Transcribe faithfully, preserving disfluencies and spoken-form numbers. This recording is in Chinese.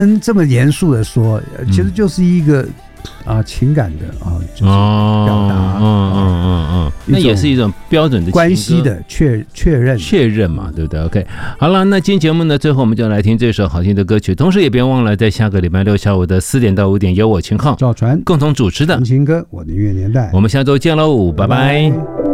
嗯，这么严肃的说，其实就是一个。嗯啊，情感的啊，就是表达， 嗯嗯嗯嗯，那也是一种标准的关系的确确认确认嘛，对不对 ？OK， 好了，那今天节目呢，最后我们就来听这首好听的歌曲，同时也别忘了在下个礼拜六下午的四点到五点，由我秦昊、 赵传共同主持的情歌，我的音乐年代， 我们下周见喽，拜拜。 拜拜。